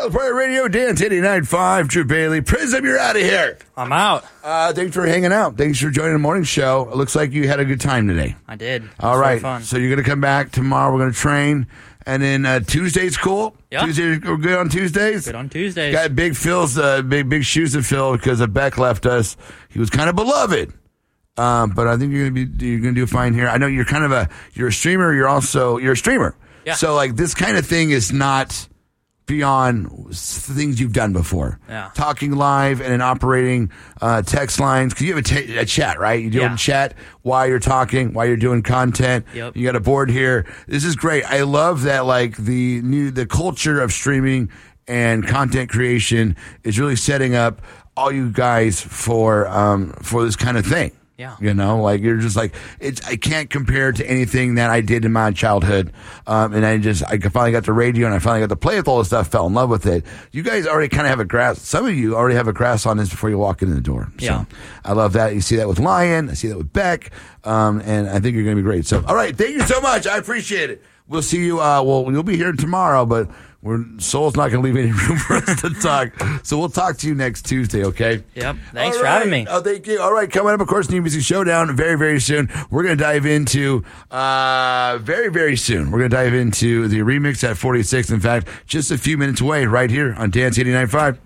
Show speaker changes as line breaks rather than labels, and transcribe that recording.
California Radio, Dance 89.5, Drew Bailey. Prism, you're out of here.
I'm out.
Thanks for hanging out. Thanks for joining the morning show. It looks like you had a good time today.
I did.
All right.
Fun.
So you're going to come back tomorrow. We're going to train. And then Tuesday's cool?
Yeah.
Tuesday, we're good on Tuesdays?
Good on Tuesdays.
Got big big shoes to fill because Beck left us. He was kind of beloved. But I think you're gonna do fine here. I know you're kind of you're a streamer. You're a streamer.
Yeah.
So like this kind of thing is not beyond things you've done before.
Yeah.
Talking live and then operating text lines. Because you have a chat, right? You do a chat while you're talking, while you're doing content.
Yep.
You got a board here. This is great. I love that like the culture of streaming and content creation is really setting up all you guys for this kind of thing.
Yeah.
You know, like you're just like I can't compare to anything that I did in my childhood. And I finally got the radio and I finally got to play with all this stuff, fell in love with it. You guys already kind of have a grasp. Some of you already have a grasp on this before you walk in the door. So
yeah.
I love that. You see that with Lion. I see that with Beck. And I think you're going to be great. So, all right. Thank you so much. I appreciate it. We'll see you. You'll be here tomorrow, but Soul's not going to leave any room for us to talk. So we'll talk to you next Tuesday, okay?
Yep. Thanks for having me.
Oh, thank you. All right, coming up, of course, New Music Showdown very, very soon. We're going to dive into, very, very soon, we're going to dive into the remix at 46. In fact, just a few minutes away right here on Dance 89.5.